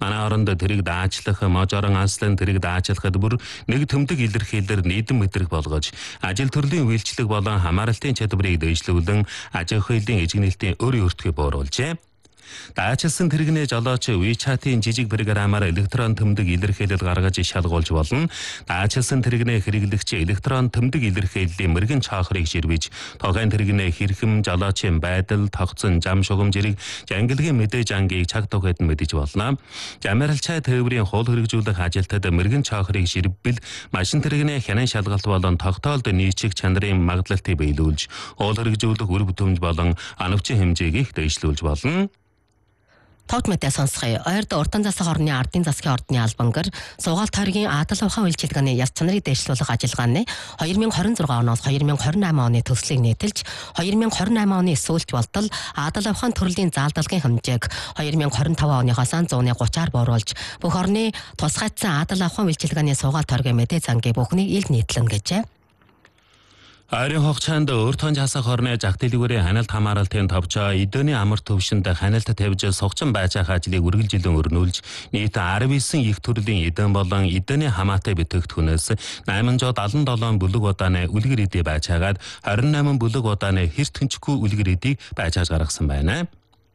Манай оронд тэрийг даажлах, можорон аслан тэрийг даажлахад бүр нэг төмдөг илэрхийлэр нийтэм мэдрэг болгож, ажил төрлийн үйлчлэг болон хамааралтын чадварыг дэвшлүүлэн аж ахуйн эзэгнэлтийн өр өртгөө бууруулжээ. Даачилсан тэрэгнээ жолооч WeChat-ийн жижиг програмаар электрон төмдөг илэрхийлэл гаргаж шалгуулж болно. Даачилсан тэрэгнээ хэрэглэгч электрон төмдөг илэрхийллийн мэрэгэн цаахрыг ширвэж, тухайн тэрэгнээ хэрхэм, жолоочийн байдал, тогтсон зам шугам зэрэг ангилгийн мэдээж ангийг цаг тухайд мэдэж болно. Замаралчай тээврийн хууль хэрэгжүүлэх ажилтад мэрэгэн цаахрыг ширвбэл машин тэрэгнээ хянан шалгалт болон тогтоолд нийцэх чанарын магадлалтыг биелүүлж, хууль хэрэгжүүлэх үр бүтэмж болон оновчийн хэмжээг их дэвшлүүлж болно. Товд мэдээ сонсгоё. Ойрд уртан засаг орны ардын засгийн ордны албангар суугаал тойргийн Адал ухаан үйлчилгээний яс чанарыг дэвшлүүлэх ажиллагааны 2026 оноос 2028 оны төслийг нийтэлж 2028 оны сүүлч болтол Адал ухаан төрлийн заалдалгын хэмжээг 2025 оныхоос 130-аар бууруулж бүх орны тусгайцсан Адал ухаан үйлчилгээний суугаал тойргийн мэдээ зангийн бүхнийг илд нийтлэн гэжээ. Айрын хугацаанд өртөн жасах орны зах дэлгүүрийн ханалт хамааралтын товчоо эдөөний амар төвшөнд ханалт тавьж согчон байж байгаа ажлыг үргэлжилэн өрнүүлж нийт 19 их төрлийн эдэн болон эдөөний хамаатай бүтээгдэхүүнээс 877 бүлэг удааны үлгэр эдий байж байгаад 28 бүлэг удааны хэрт хөнчгүй үлгэр эдийг байж гаргасан байна.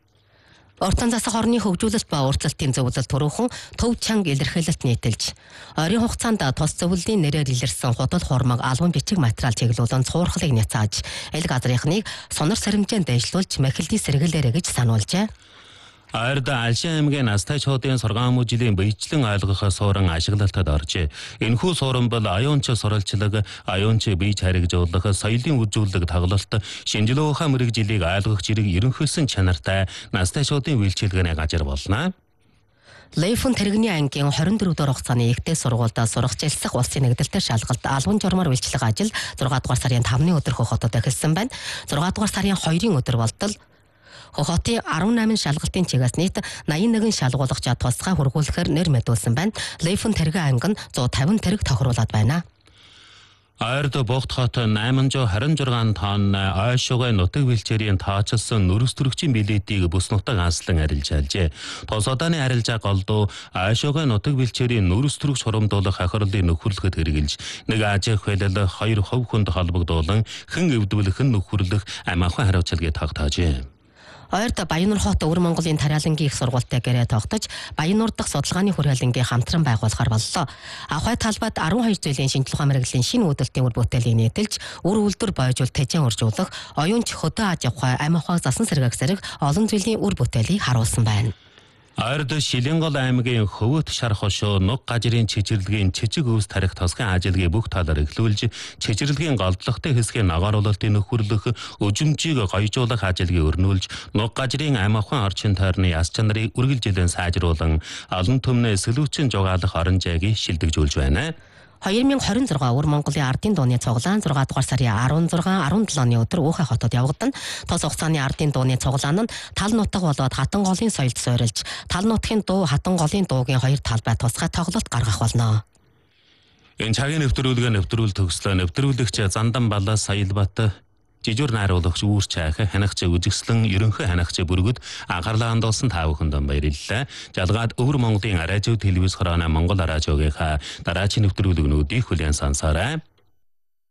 Уртан засаг орны хөгжүүлэлт ба урьдчилалтын зөвлөлт түрүүхэн төв чанга илэрхийлэлт нийтэлж, ойрын хугацаанд тус зөвлөлийн нэрээр илэрсэн худал хуурмаг албан бичиг материал чиглүүлэн цуурхлыг няцааж, эль газрынхныг сонор саримжаанд дэвшлүүлж мэхэлдий сэргээлээрэ гэж сануулжээ. Ойрд Алшин аймгийн настай чуудын сургаан мужийн биечлэн ойлгох суурин ашиглалтад оржээ. Энэхүү суурин бол оюунч сурвалжлаг, оюунч бие харигжуулах, соёлын үзүүлэлт тоглолт, шинжилгээ ухаан мэрэгжилийг ойлгох зэрэг ерөнхийсэн чанартай настай чуудын үйлчилгээний газар болно. Лейфун тэрэгний ангийн 24 дугаар хугацааны ихтэй сургуульд сурах жилсэх улсын нэгдэлтэй шалгалт албан журмаар үйлчлэг ажил 6 дугаар сарын 5-ны өдөр хотод эхэлсэн байна. 6 дугаар сарын 2-ын өдөр болтол Хотын 18 шалгалтын чигээс нийт 81 шалгуулагч тусгай хургуулахаар нэр мэдүүлсэн байна. Лейфун тэрэг анги нь 150 тэрэг тохируулаад байна. Ойрд Богд хот 826 тонн ойшуугай нутаг бэлчээрийн тооцолсон нүрс төрөгчийн билетийг бүс нутаг анслан арилжаалжээ. Тос удааны арилжаа голдуу ойшуугай нутаг бэлчээрийн нүрс төрөгч хурамдуулах хохирлын нөхөрлөхөд хэрэгжилж, нэг аж ахуйлал 2 хувь хүнд холбогдуулан хэн эвдүүлэх нь нөхөрлөх амархан хариуцлагыг тогтоожээ. Ойрд Баяннур хот Өвөр Монголын тариалангийн их сургуультай гэрээ тогтож, Баяннур дахь судалгааны хүрээлэнгийн хамтран байгуулахаар боллоо. Ахуй талбайд 12 жилийн шинжилгээ ухаан мэргэжлийн шинэ үүдэлтийн үр бүтээлийг нийтэлж, үр үйлдвэр бойжуул тэжээн уржуулах, оюунч хөдөө аж ахуй, амь ахуйг засан сэргээх зэрэг олон зүйлийн үр бүтээлийг харуулсан байна. Ойрд Шилэнгол аймгийн Хөвөт шар хошуу нуг гажрын чичирлэгийн чичиг өвс тарих тосгын ажилгийг бүх талаар эхлүүлж, чичирлэгийн голдлогтой хэсгийн нагаруулалтыг нөхөрлөх, өжимжийг гоёжуулах ажилгийг өрнүүлж, нуг гажрын амь ахуйн орчин тойрны яс чанарыг үргэлжилэн сайжруулан, олон түмнээ сэлүүчин жугаалах орон зайгийг шилдэгжүүлж байна. 2026 Өвөр Монголын ардын дууны цуглаан 6 дугаар сарын 16, 17-ны өдөр Уухай хотод явагдана. Тос хугацааны ардын дууны цуглаан нь тал нутаг болоод хатан голын соёлд суурилж, тал нутгийн дуу, хатан голын дуугийн хоёр талбай тусгай тоглолт гаргах болно. Энэ цагийн нэвтрүүлэг төгслөө. Нэвтрүүлэгч Зандан Балаас Саялбат жижүүр найруулагч Үүрч Айх ханагч үзэгслэн ерөнхий ханагч бүргэд анхаарлаа хандуулсан та бүхэнд баярлалаа. Жалгаад Өвөр Монголын радио телевиз хороона Монгол радиогийнхаа дараагийн нэвтрүүлгнүүдийг хүлээн сонсоорой.